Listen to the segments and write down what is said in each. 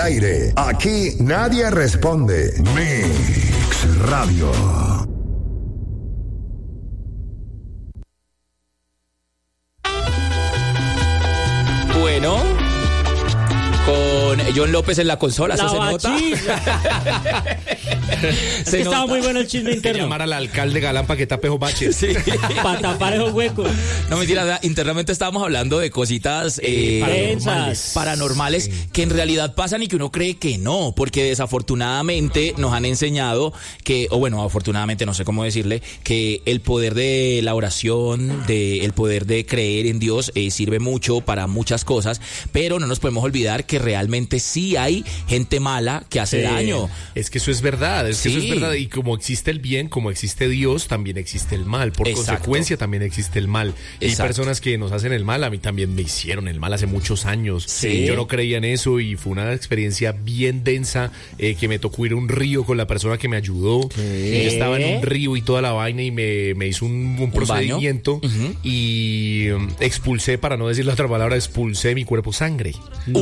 al aire. Aquí nadie responde. Mix Radio. Bueno, con John López en la consola, ¿eso se nota? Es que estaba muy bueno el chisme interno. Llamar al alcalde Galán para que tape esos baches. Sí. Para tapar esos huecos. No, mentira, internamente estábamos hablando de cositas paranormales que en realidad pasan y que uno cree que no, porque desafortunadamente nos han enseñado que, o bueno, afortunadamente, no sé cómo decirle, que el poder de la oración, el poder de creer en Dios sirve mucho para muchas cosas, pero no nos podemos olvidar que realmente sí hay gente mala que hace daño. Es que eso es verdad, eso es verdad. Y como existe el bien, como existe Dios, también existe el mal. Por consecuencia, también existe el mal. Y hay personas que nos hacen el mal. A mí también me hicieron el mal hace muchos años. Sí. Yo no creía en eso y fue una experiencia bien densa, que me tocó ir a un río con la persona que me ayudó. Yo estaba en un río y toda la vaina y me hizo un procedimiento y expulsé, para no decir la otra palabra, expulsé mi cuerpo sangre.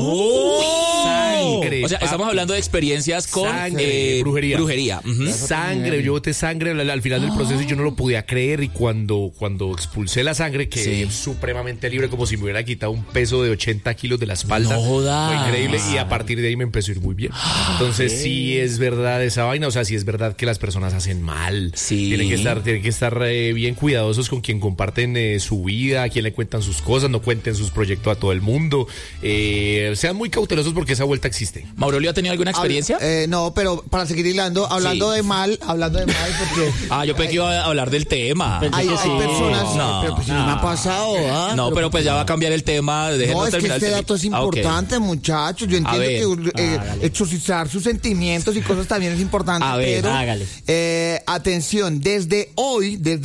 Sangre. O sea, estamos hablando de experiencias con brujería. Sangre, yo boté sangre al final del proceso y yo no lo podía creer. Y cuando expulsé la sangre, quedé supremamente libre, como si me hubiera quitado un peso de 80 kilos de la espalda. No jodas. Fue increíble y a partir de ahí me empezó a ir muy bien. Entonces sí es verdad esa vaina, o sea, sí es verdad que las personas hacen mal. Sí. Tienen que estar bien cuidadosos con quien comparten su vida, a quien le cuentan sus cosas, no cuenten sus proyectos a todo el mundo. Sean muy cautelosos porque esa vuelta existe. ¿Maurelio ha tenido alguna experiencia? No, pero para seguir hilando, hablando de mal, porque... Yo pensé que iba a hablar del tema. Hay personas... No. Pero pues no me ha pasado, No, pero pues ya va a cambiar el tema. No, es que este dato es importante, muchachos. Yo entiendo que exorcizar sus sentimientos y cosas también es importante. A ver, pero, hágale. Atención, desde hoy, 2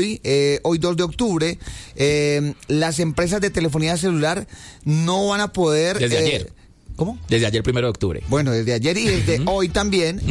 de octubre, las empresas de telefonía celular no van a poder... Desde ayer. ¿Cómo? Desde ayer, 1 de octubre. Bueno, desde ayer y desde hoy también.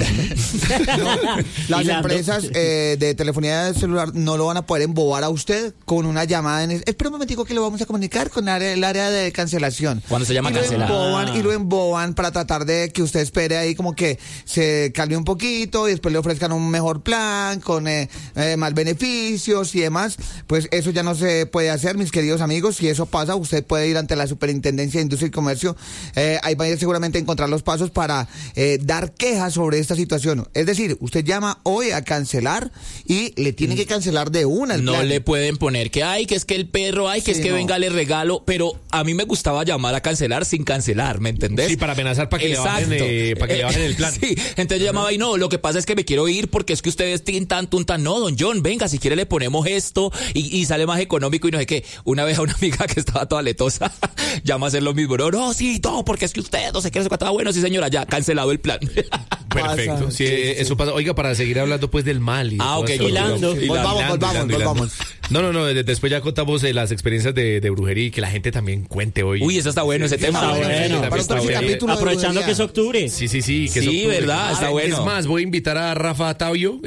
Las empresas de telefonía celular no lo van a poder embobar a usted con una llamada. Espera un momentico que lo vamos a comunicar con el área de cancelación. Cuando se llama cancelar. Y lo emboban para tratar de que usted espere ahí como que se calme un poquito y después le ofrezcan un mejor plan con más beneficios y demás. Pues eso ya no se puede hacer, mis queridos amigos. Si eso pasa, usted puede ir ante la Superintendencia de Industria y Comercio. Ahí va a seguramente encontrar los pasos para dar quejas sobre esta situación. Es decir, usted llama hoy a cancelar y le tienen que cancelar de una el plan. No le pueden poner que es que el perro, que es que venga, le regalo, pero a mí me gustaba llamar a cancelar sin cancelar, ¿me entendés? Sí, para amenazar, para que le bajen el plan. Sí, entonces yo llamaba y no, lo que pasa es que me quiero ir porque es que ustedes tuntan, no, don John, venga, si quiere le ponemos esto y sale más económico y no sé qué. Una vez a una amiga que estaba toda letosa, llama a hacer lo mismo, no, sí, todo, porque es que usted no sé qué, estaba bueno, sí señora, ya, cancelado el plan. Perfecto, sí, eso pasa. Oiga, para seguir hablando pues del mal. Ok, hilando. Volvamos. No, después ya contamos las experiencias de brujería y que la gente también cuente hoy. Uy, eso está bueno, ese tema. Está bueno. Aprovechando que es octubre. Sí, que es octubre. Verdad, está bueno. Es más, voy a invitar a Rafa Tavio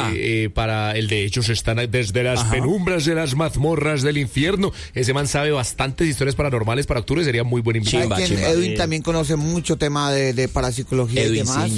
para el de Hechos están desde las penumbras de las mazmorras del infierno. Ese man sabe bastantes historias paranormales para octubre, sería muy buen invitado. Edwin también conoce mucho tema de parapsicología y demás.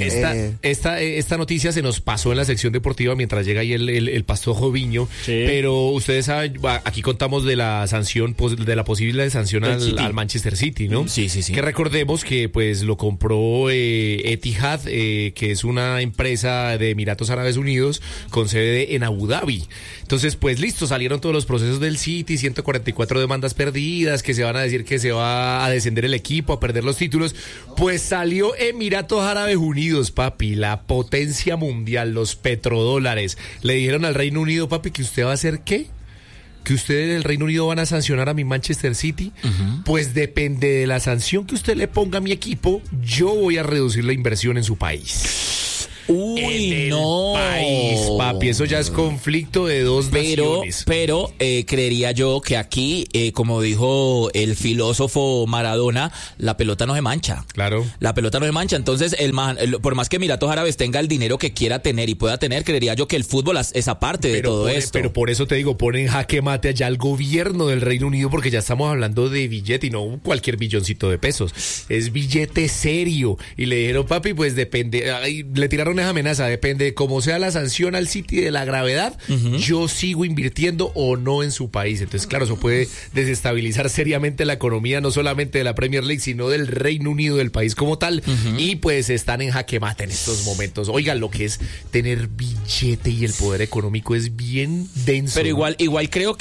Esta noticia se nos pasó en la sección deportiva mientras llega ahí el pastor Joviño, pero ustedes saben, aquí contamos de la sanción, de la posible sanción al Manchester City, ¿no? Sí. Que recordemos que pues lo compró Etihad, que es una empresa de Emiratos Árabes Unidos con sede en Abu Dhabi. Entonces, pues listo, salieron todos los procesos del City, 144 demandas perdidas, que se van a decir que se va a descender el equipo, a perder los títulos. Pues salió Emiratos Árabes Unidos, papi, la potencia mundial, los petrodólares. Le dijeron al Reino Unido, papi, que usted va a hacer ¿qué? Que ustedes en el Reino Unido van a sancionar a mi Manchester City. Pues depende de la sanción que usted le ponga a mi equipo, yo voy a reducir la inversión en su país. Uy, no. país, papi. Eso ya es conflicto de dos naciones. Pero creería yo que aquí, como dijo el filósofo Maradona, la pelota no se mancha. Claro. La pelota no se mancha. Entonces, por más que Emiratos Árabes tenga el dinero que quiera tener y pueda tener, creería yo que el fútbol es aparte de todo esto. Pero por eso te digo, ponen jaque mate allá al gobierno del Reino Unido, porque ya estamos hablando de billete y no cualquier billoncito de pesos. Es billete serio. Y le dijeron, papi, pues depende. Le tiraron esa amenaza, depende de cómo sea la sanción al City, de la gravedad, yo sigo invirtiendo o no en su país. Entonces, claro, eso puede desestabilizar seriamente la economía, no solamente de la Premier League, sino del Reino Unido, del país como tal. Y pues están en jaque mate en estos momentos. Oigan, lo que es tener billete y el poder económico es bien denso. Pero igual creo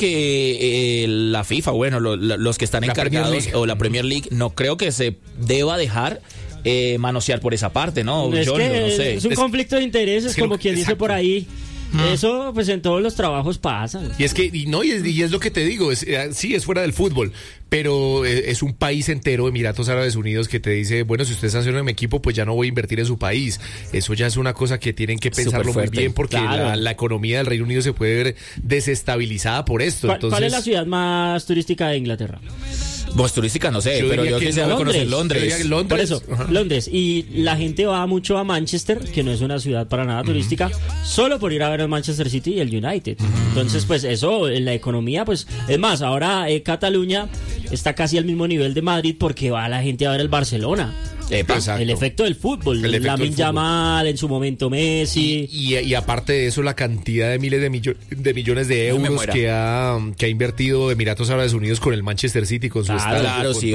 que la FIFA, bueno, los que están encargados, o la Premier League, no creo que se deba dejar manosear por esa parte, ¿no? Es yo que no sé. es un conflicto de intereses, como quien dice por ahí. Eso, pues en todos los trabajos pasa. Y es que, y es lo que te digo, sí, es fuera del fútbol, pero es un país entero, Emiratos Árabes Unidos, que te dice, bueno, si usted sanciona mi equipo, pues ya no voy a invertir en su país. Eso ya es una cosa que tienen que pensarlo muy bien, porque claro, la economía del Reino Unido se puede ver desestabilizada por esto. ¿Cuál es la ciudad más turística de Inglaterra? Pues turística no sé, pero yo quisiera conocer Londres. Por eso, Londres. Y la gente va mucho a Manchester, que no es una ciudad para nada turística, solo por ir a ver el Manchester City y el United. Entonces, pues eso, en la economía, pues, es más, ahora Cataluña está casi al mismo nivel de Madrid porque va la gente a ver el Barcelona. El efecto del fútbol, Lamine Yamal, en su momento Messi. Y aparte de eso, la cantidad de miles de millones de euros que ha invertido Emiratos Árabes Unidos con el Manchester City, con su estadio. Claro, sí,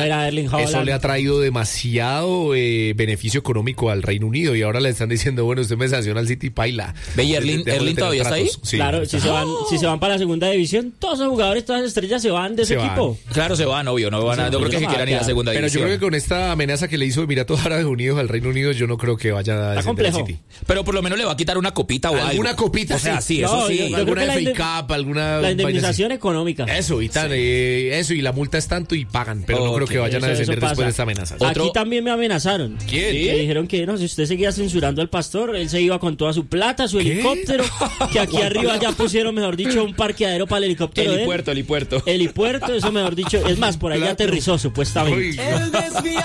eso le ha traído demasiado beneficio económico al Reino Unido, y ahora le están diciendo, bueno, usted me sanciona al City, paila. Ve, ¿y Erling todavía está ahí? Sí. Claro, si se van para la segunda división, todos los jugadores, todas las estrellas se van de ese equipo. Claro, se van, obvio, no van a, yo creo que quieran ir a la segunda división. Pero yo creo que con esta amenaza que le hizo Emiratos Árabes Unidos al Reino Unido, yo no creo que vaya a descender al City. Pero por lo menos le va a quitar una copita o algo. Alguna copita, o sea, sí, no, eso sí. Alguna FA Cup, alguna... La indemnización económica. Eso, y tal, eso, y la multa es tanto y pagan, pero no creo que vayan a descender después de esta amenaza. Aquí también me amenazaron. ¿Quién? Me dijeron que no, si usted seguía censurando al pastor, él se iba con toda su plata, su helicóptero, que aquí arriba ya pusieron, mejor dicho, un parqueadero para el helicóptero. Helipuerto. Helipuerto, eso mejor dicho, es más, por ahí aterrizó supuestamente.